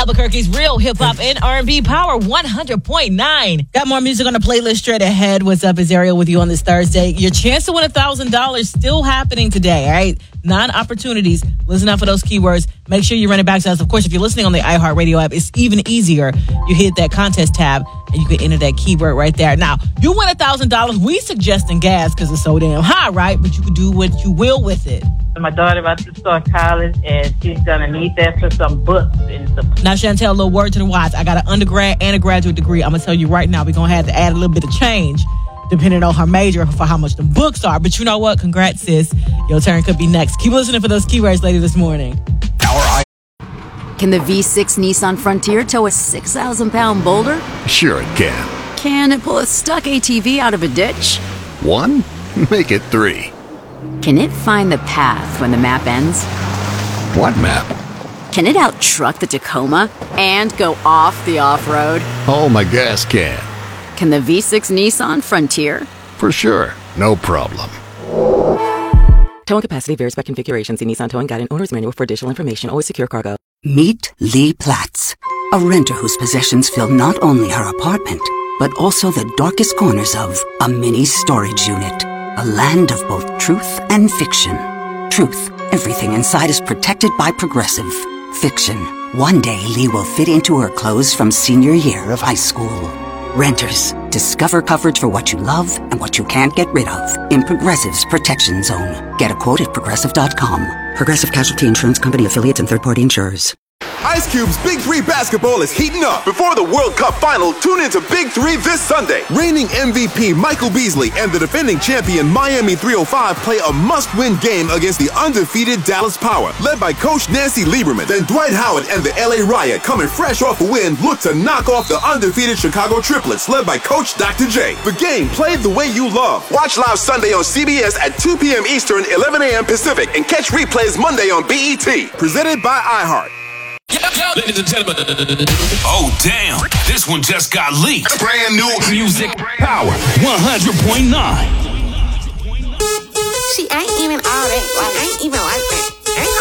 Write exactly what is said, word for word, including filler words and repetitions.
Albuquerque's real hip-hop and R and B power, one hundred point nine. Got more music on the playlist straight ahead. What's up? Is Ariel with you on this Thursday. Your chance to win one thousand dollars still happening today, all right? Nine opportunities. Listen out for those keywords. Make sure you run it back to us. Of course, if you're listening on the iHeartRadio app, it's even easier. You hit that contest tab, and you can enter that keyword right there. Now, you win one thousand dollars. We suggesting gas because it's so damn high, right? But you can do what you will with it. My daughter about to start college, and she's going to need that for some books. And some. Now, Chantel, a little word to the wise. I got an undergrad and a graduate degree. I'm going to tell you right now, we're going to have to add a little bit of change depending on her major for how much the books are. But you know what? Congrats, sis. Your turn could be next. Keep listening for those keywords later this morning. Can the V six Nissan Frontier tow a six thousand pound boulder? Sure it can. Can it pull a stuck A T V out of a ditch? One? Make it three. Can it find the path when the map ends? What map? Can it out-truck the Tacoma and go off the off-road? Oh, my gas can. Can the V six Nissan Frontier? For sure. No problem. Towing capacity varies by configuration. See Nissan Towing Guide and Owner's Manual for additional information. Always secure cargo. Meet Lee Platts, a renter whose possessions fill not only her apartment, but also the darkest corners of a mini storage unit. A land of both truth and fiction. Truth, everything inside is protected by Progressive. Fiction, one day Lee will fit into her clothes from senior year of high school. Renters, discover coverage for what you love and what you can't get rid of in Progressive's Protection Zone. Get a quote at Progressive dot com. Progressive Casualty Insurance Company affiliates and third-party insurers. Ice Cube's Big Three basketball is heating up. Before the World Cup final, tune into Big Three this Sunday. Reigning M V P Michael Beasley and the defending champion Miami three oh five play a must-win game against the undefeated Dallas Power, led by Coach Nancy Lieberman. Then Dwight Howard and the L A Riot, coming fresh off a win, look to knock off the undefeated Chicago Triplets, led by Coach Doctor J. The game played the way you love. Watch live Sunday on C B S at two p.m. Eastern, eleven a.m. Pacific, and catch replays Monday on B E T. Presented by iHeart. Ladies and gentlemen. Oh, damn. This one just got leaked. Brand new music power. one hundred point nine. See, I ain't even all that. Like, I ain't even like that.